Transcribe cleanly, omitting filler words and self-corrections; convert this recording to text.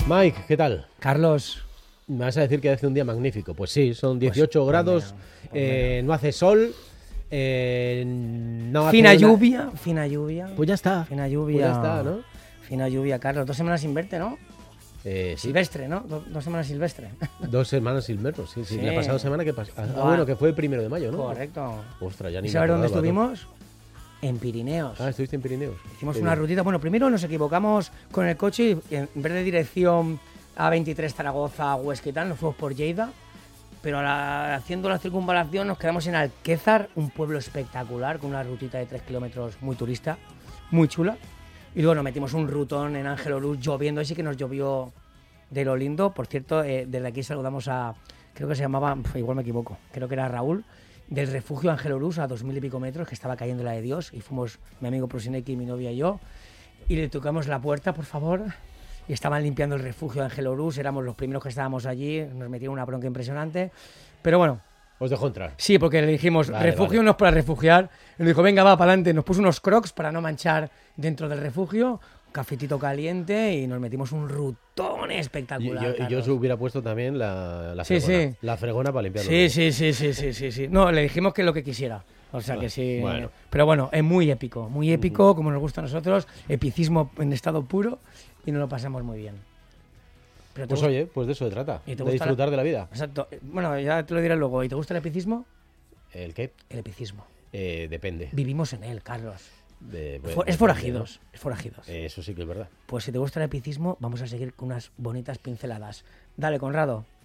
Mike, ¿qué tal? Carlos. Me vas a decir que hace un día magnífico. Pues sí, son 18 grados, mira. no hace sol, no hace Fina una- lluvia, fina lluvia. Pues ya está. Fina lluvia. Pues ya está, ¿no? Fina lluvia, Carlos. 2 semanas sin verte, ¿no? Sí, Silvestre, ¿no? 2 semanas silvestre. 2 semanas sin vernos, sí. Sí. La pasada semana que pasó. Buah. Bueno, que fue el 1 de mayo, ¿no? Correcto. Ostras, ya ni ¿Y me sabes dónde acordaba, ¿no? estuvimos? En Pirineos. Ah, estuviste en Pirineos. Hicimos Qué una bien. rutita. Bueno, primero nos equivocamos con el coche y en vez de dirección A23 Zaragoza, Huesca y tal, nos fuimos por Lleida. Pero haciendo la circunvalación nos quedamos en Alquézar, un pueblo espectacular, con una rutita de 3 kilómetros muy turista, muy chula. Y luego nos metimos un rutón en Ángel Orús lloviendo, ahí sí que nos llovió de lo lindo. Por cierto, desde aquí saludamos a, creo que se llamaba, igual me equivoco, creo que era Raúl, del refugio Ángel Orús a 2000 y pico metros, que estaba cayendo la de Dios. Y fuimos mi amigo Prosineki, mi novia y yo, y le tocamos la puerta, por favor. Y estaban limpiando el refugio de Ángel Orús, éramos los primeros que estábamos allí, nos metieron una bronca impresionante. Pero bueno, Os dejó entrar. sí, porque le dijimos, Vale, refugio vale. no es para refugiar. Y nos dijo, venga, va, para adelante. Nos puso unos crocs para no manchar dentro del refugio, un cafetito caliente y nos metimos un rutón Y espectacular. yo Carlos. se hubiera puesto también la Sí, fregona. sí. La fregona para limpiarlo. Sí. No, le dijimos que lo que quisiera. O sea que sí. Bueno. Pero bueno, es muy épico, como nos gusta a nosotros. Epicismo en estado puro y nos lo pasamos muy bien. Pero ¿te Pues gusta? oye, pues de eso se trata. ¿Y te De gusta disfrutar de la vida. Exacto. Bueno, ya te lo diré luego. ¿Y te gusta el epicismo? ¿El qué? El epicismo. Depende. Vivimos en él, Carlos. Bueno, Es depende, forajidos. ¿no? Es forajidos. Eso sí que es verdad. Pues si te gusta el epicismo, vamos a seguir con unas bonitas pinceladas. Dale, Conrado.